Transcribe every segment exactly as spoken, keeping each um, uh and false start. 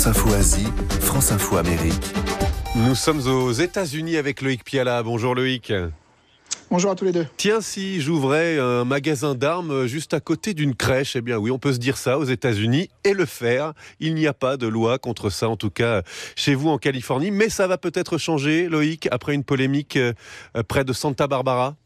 France Info Asie, France Info Amérique. Nous sommes aux États-Unis avec Loïc Piala. Bonjour Loïc. Bonjour à tous les deux. Tiens, si j'ouvrais un magasin d'armes juste à côté d'une crèche, eh bien oui, on peut se dire ça aux États-Unis et le faire. Il n'y a pas de loi contre ça, en tout cas chez vous en Californie. Mais ça va peut-être changer, Loïc, après une polémique près de Santa Barbara.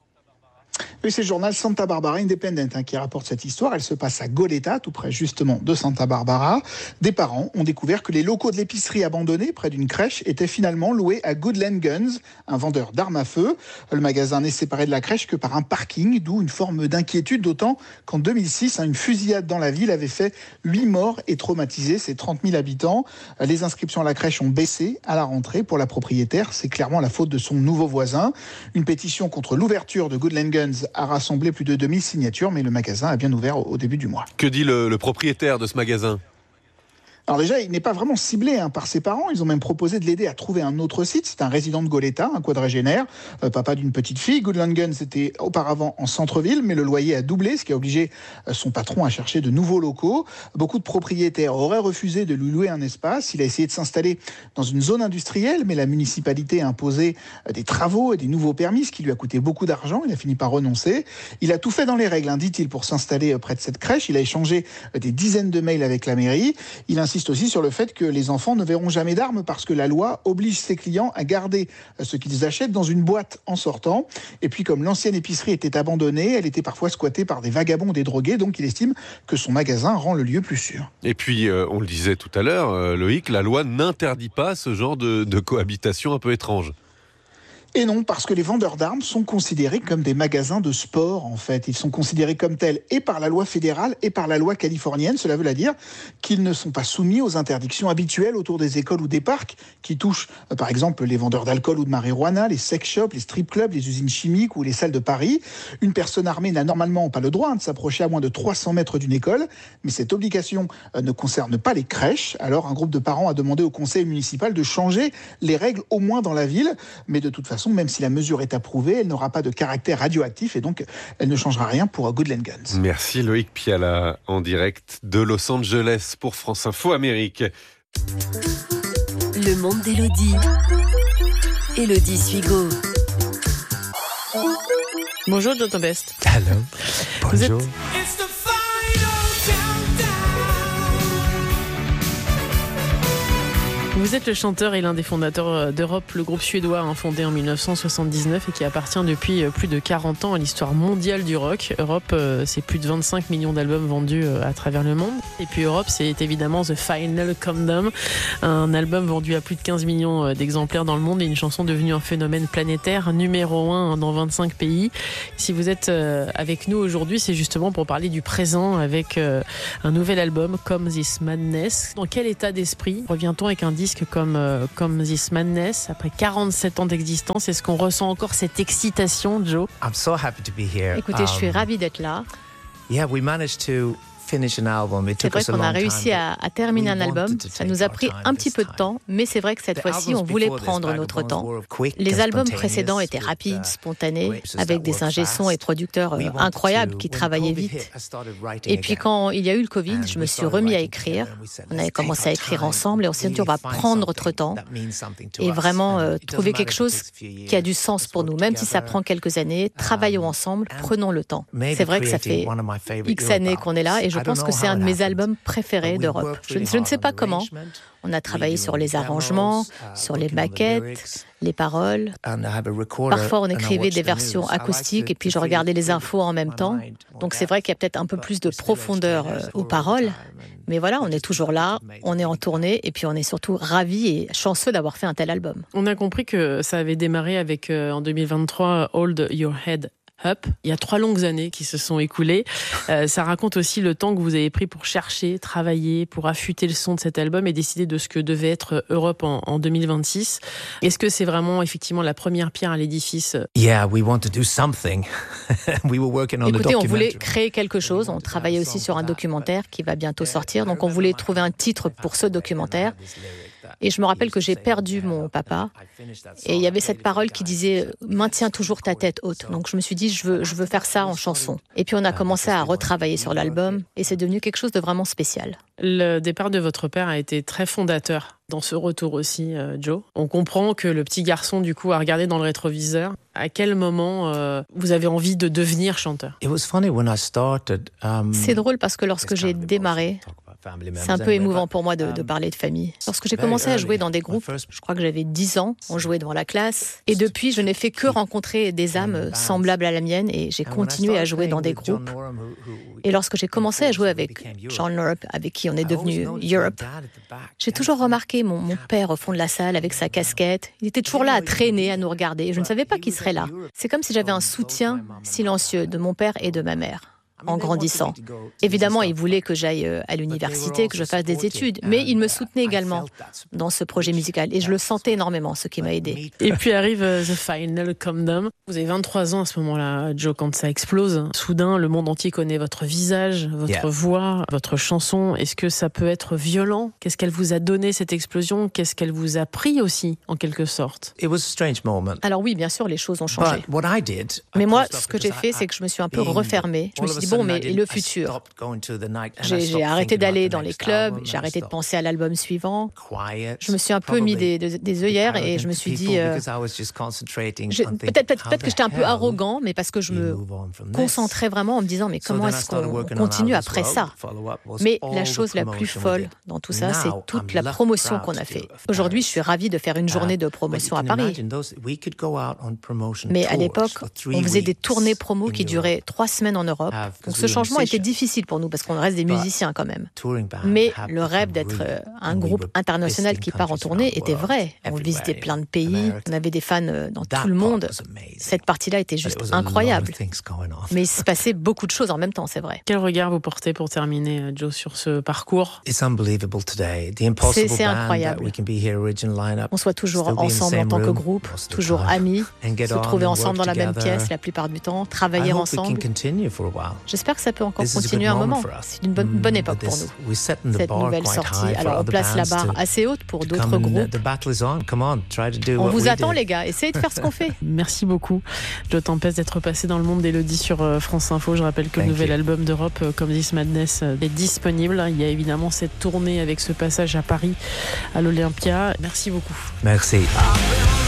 Oui, c'est le journal Santa Barbara Independent hein, qui rapporte cette histoire. Elle se passe à Goleta, tout près justement de Santa Barbara. Des parents ont découvert que les locaux de l'épicerie abandonnés près d'une crèche étaient finalement loués à Goodland Guns, un vendeur d'armes à feu. Le magasin n'est séparé de la crèche que par un parking, d'où une forme d'inquiétude, d'autant qu'en deux mille six, hein, une fusillade dans la ville avait fait huit morts et traumatisé ses trente mille habitants. Les inscriptions à la crèche ont baissé à la rentrée. Pour la propriétaire, c'est clairement la faute de son nouveau voisin. Une pétition contre l'ouverture de Goodland Guns a rassemblé plus de deux mille signatures, mais le magasin a bien ouvert au début du mois. Que dit le, le propriétaire de ce magasin ? Alors déjà, il n'est pas vraiment ciblé hein, par ses parents. Ils ont même proposé de l'aider à trouver un autre site. C'est un résident de Goleta, un quadragénaire, euh, papa d'une petite fille. Goodland Guns était auparavant en centre-ville, mais le loyer a doublé, ce qui a obligé euh, son patron à chercher de nouveaux locaux. Beaucoup de propriétaires auraient refusé de lui louer un espace. Il a essayé de s'installer dans une zone industrielle, mais la municipalité a imposé euh, des travaux et des nouveaux permis, ce qui lui a coûté beaucoup d'argent. Il a fini par renoncer. Il a tout fait dans les règles, hein, dit-il, pour s'installer euh, près de cette crèche. Il a échangé euh, des dizaines de mails avec la mairie. Il insiste aussi sur le fait que les enfants ne verront jamais d'armes parce que la loi oblige ses clients à garder ce qu'ils achètent dans une boîte en sortant. Et puis comme l'ancienne épicerie était abandonnée, elle était parfois squattée par des vagabonds ou des drogués, donc il estime que son magasin rend le lieu plus sûr. Et puis, euh, on le disait tout à l'heure, euh, Loïc, la loi n'interdit pas ce genre de, de cohabitation un peu étrange. Et non, parce que les vendeurs d'armes sont considérés comme des magasins de sport, en fait. Ils sont considérés comme tels et par la loi fédérale et par la loi californienne. Cela veut dire qu'ils ne sont pas soumis aux interdictions habituelles autour des écoles ou des parcs qui touchent, euh, par exemple, les vendeurs d'alcool ou de marijuana, les sex shops, les strip clubs, les usines chimiques ou les salles de Paris. Une personne armée n'a normalement pas le droit hein, de s'approcher à moins de trois cents mètres d'une école, mais cette obligation euh, ne concerne pas les crèches. Alors, un groupe de parents a demandé au conseil municipal de changer les règles, au moins dans la ville, mais de toute façon, même si la mesure est approuvée, elle n'aura pas de caractère radioactif et donc elle ne changera rien pour Goodland Guns. Merci Loïc Piala en direct de Los Angeles pour France Info Amérique. Le monde d'Élodie. Élodie Suigo. Bonjour Jonathan Best. Hello. Vous êtes... Vous êtes le chanteur et l'un des fondateurs d'Europe, le groupe suédois hein, fondé en dix-neuf cent soixante-dix-neuf et qui appartient depuis plus de quarante ans à l'histoire mondiale du rock. Europe, c'est plus de vingt-cinq millions d'albums vendus à travers le monde. Et puis Europe, c'est évidemment The Final Countdown, un album vendu à plus de quinze millions d'exemplaires dans le monde et une chanson devenue un phénomène planétaire, numéro un dans vingt-cinq pays. Si vous êtes avec nous aujourd'hui, c'est justement pour parler du présent avec un nouvel album, Come This Madness. Dans quel état d'esprit revient-on avec un disque comme, euh, comme This Madness après quarante-sept ans d'existence? Est-ce qu'on ressent encore cette excitation, Joe? I'm so happy to be here. Écoutez, je suis ravie d'être là. Yeah, we managed to finish an album. It C'est took vrai us a qu'on a long réussi time, à, à terminer un album. Ça nous a pris un petit peu de temps, mais c'est vrai que cette fois-ci, on voulait prendre notre temps. Les albums précédents étaient rapides, spontanés, avec des ingé-sons et producteurs euh, incroyables qui travaillaient vite. Et puis quand il y a eu le Covid, je me suis remis à écrire. On avait commencé à écrire ensemble et on s'est dit on va prendre notre temps et vraiment euh, trouver quelque chose qui a du sens pour nous. Même si ça prend quelques années, travaillons ensemble, prenons le temps. C'est vrai que ça fait X années qu'on est là et je Je pense que c'est un de mes albums préférés d'Europe. Je, je ne sais pas comment. On a travaillé sur les arrangements, sur les maquettes, les paroles. Parfois, on écrivait des versions acoustiques et puis je regardais les infos en même temps. Donc c'est vrai qu'il y a peut-être un peu plus de profondeur euh, aux paroles. Mais voilà, on est toujours là, on est en tournée et puis on est surtout ravis et chanceux d'avoir fait un tel album. On a compris que ça avait démarré avec, euh, en deux mille vingt-trois, Hold Your Head Up. Il y a trois longues années qui se sont écoulées. Euh, ça raconte aussi le temps que vous avez pris pour chercher, travailler, pour affûter le son de cet album et décider de ce que devait être Europe en, en deux mille vingt-six. Est-ce que c'est vraiment effectivement la première pierre à l'édifice? Yeah, we want to do something. We were working on a Écoutez, on voulait documentary. créer quelque chose. On travaillait aussi sur un documentaire qui va bientôt sortir. Donc on voulait trouver un titre pour ce documentaire. Et je me rappelle que j'ai perdu mon papa. Et il y avait cette parole qui disait « Maintiens toujours ta tête haute ». Donc je me suis dit « je veux, je veux faire ça en chanson ». Et puis on a commencé à retravailler sur l'album et c'est devenu quelque chose de vraiment spécial. Le départ de votre père a été très fondateur dans ce retour aussi, euh, Joe. On comprend que le petit garçon, du coup, a regardé dans le rétroviseur. À quel moment euh, vous avez envie de devenir chanteur ? C'est drôle parce que lorsque j'ai démarré, c'est un peu émouvant pour moi de, de parler de famille. Lorsque j'ai commencé à jouer dans des groupes, je crois que j'avais dix ans, on jouait devant la classe. Et depuis, je n'ai fait que rencontrer des âmes semblables à la mienne et j'ai continué à jouer dans des groupes. Et lorsque j'ai commencé à jouer avec John Norum, avec qui on est devenu Europe, j'ai toujours remarqué mon, mon père au fond de la salle avec sa casquette. Il était toujours là à traîner, à nous regarder. Je ne savais pas qu'il serait là. C'est comme si j'avais un soutien silencieux de mon père et de ma mère. En grandissant. Évidemment, il voulait que j'aille à l'université, que je fasse des études, mais il me soutenait également dans ce projet musical et je le sentais énormément, ce qui m'a aidé. Et puis arrive The Final Countdown. Vous avez vingt-trois ans à ce moment-là, Joe, quand ça explose. Soudain, le monde entier connaît votre visage, votre yeah. voix, votre chanson. Est-ce que ça peut être violent ? Qu'est-ce qu'elle vous a donné, cette explosion ? Qu'est-ce qu'elle vous a pris aussi, en quelque sorte ? Alors oui, bien sûr, les choses ont changé. Mais moi, ce que j'ai fait, c'est que je me suis un peu refermée. Je me suis dit, bon, mais et le futur ? J'ai, j'ai arrêté d'aller dans les clubs, j'ai arrêté de penser à l'album suivant. Je me suis un peu mis des, des, des œillères et je me suis dit... Euh, je, peut-être, peut-être, peut-être que j'étais un peu arrogant, mais parce que je me concentrais vraiment en me disant, mais comment est-ce qu'on continue après ça ? Mais la chose la plus folle dans tout ça, c'est toute la promotion qu'on a fait. Aujourd'hui, je suis ravie de faire une journée de promotion à Paris. Mais à l'époque, on faisait des tournées promo qui duraient trois semaines en Europe. Donc ce changement était difficile pour nous parce qu'on reste des musiciens quand même. Mais le rêve d'être un groupe international qui part en tournée était vrai. On visitait plein de pays, on avait des fans dans tout le monde. Cette partie-là était juste incroyable. Mais il se passait beaucoup de choses en même temps, c'est vrai. Quel regard vous portez pour terminer, Joe, sur ce parcours ? C'est, c'est incroyable. On soit toujours ensemble en tant que groupe, toujours amis, se trouver ensemble dans la même pièce la plupart du temps, travailler ensemble. J'espère que ça peut encore continuer un moment. C'est une bonne, bonne époque pour nous, cette nouvelle sortie. Alors on place la barre assez haute pour d'autres groupes. On vous attend les gars, essayez de faire ce qu'on fait. Merci beaucoup, Joe Tempest, d'être passé dans le monde d'Élodie sur France Info. Je rappelle que le nouvel album d'Europe, Come This Madness, est disponible. Il y a évidemment cette tournée avec ce passage à Paris, à l'Olympia. Merci beaucoup. Merci.